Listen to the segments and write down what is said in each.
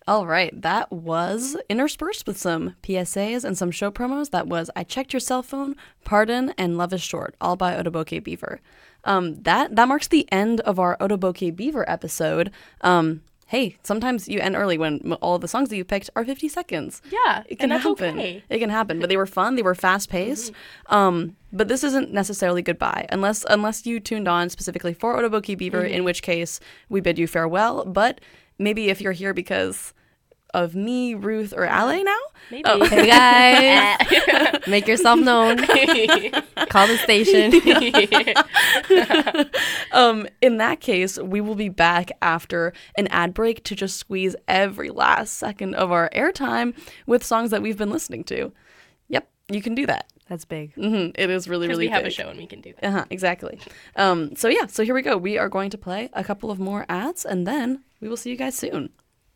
All right, that was interspersed with some PSAs and some show promos. That was I Checked Your Cell Phone, Pardon, and Love is Short, all by Otoboke Beaver. That marks the end of our Otoboke Beaver episode. Hey, sometimes you end early when all of the songs that you picked are 50 seconds. Yeah, it can happen. Okay. It can happen, but they were fun. They were fast-paced. But this isn't necessarily goodbye, unless you tuned on specifically for Otoboke Beaver, in which case we bid you farewell. But maybe if you're here because of me, Ruth, or Ale now? Maybe. Oh. Hey guys, make yourself known. Call the station. In that case, we will be back after an ad break to just squeeze every last second of our airtime with songs that we've been listening to. Yep, you can do that. That's big. It is really, really we have big. a show and we can do that. Exactly. So here we go. We are going to play a couple of more ads, and then we will see you guys soon.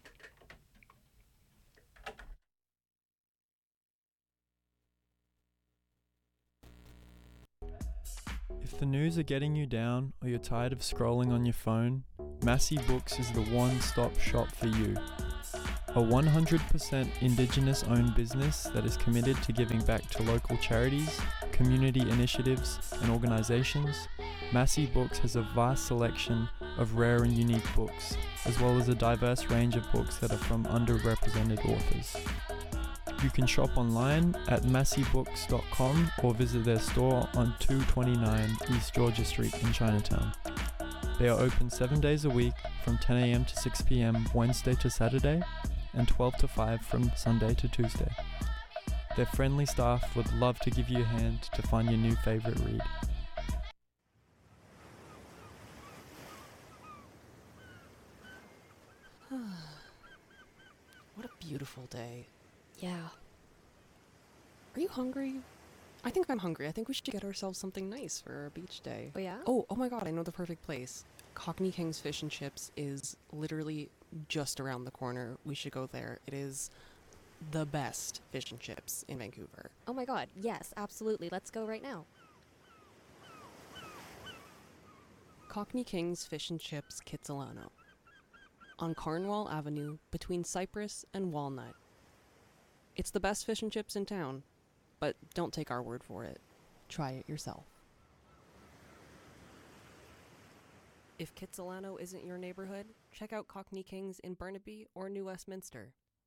If the news are getting you down or you're tired of scrolling on your phone, Massey Books is the one-stop shop for you. A 100% Indigenous-owned business that is committed to giving back to local charities, community initiatives, and organizations, Massey Books has a vast selection of rare and unique books, as well as a diverse range of books that are from underrepresented authors. You can shop online at masseybooks.com or visit their store on 229 East Georgia Street in Chinatown. They are open 7 days a week from 10 a.m. to 6 p.m. Wednesday to Saturday and 12 to 5 from Sunday to Tuesday. Their friendly staff would love to give you a hand to find your new favorite read. What a beautiful day. Yeah. Are you hungry? I think I'm hungry. I think we should get ourselves something nice for our beach day. Oh yeah? Oh my god, I know the perfect place. Cockney King's Fish and Chips is literally just around the corner. We should go there. It is the best fish and chips in Vancouver. Oh my god, yes, absolutely. Let's go right now. Cockney King's Fish and Chips, Kitsilano. On Cornwall Avenue, between Cypress and Walnut. It's the best fish and chips in town, but don't take our word for it. Try it yourself. If Kitsilano isn't your neighborhood, check out Cockney King's in Burnaby or New Westminster.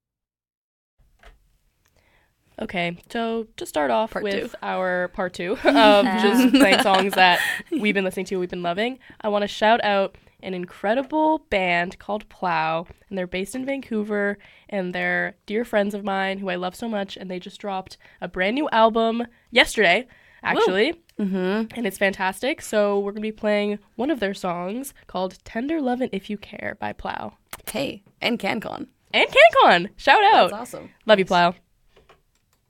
Okay, so to start off Part with two. our part two of just playing songs that we've been listening to, we've been loving, I want to shout out an incredible band called Plow, and they're based in Vancouver, and they're dear friends of mine who I love so much, and they just dropped a brand new album yesterday, actually, and it's fantastic. So we're going to be playing one of their songs called Tender Lovin' If You Care by Plow. Hey, and CanCon. And CanCon! Shout out! That's awesome. Love you, Plow.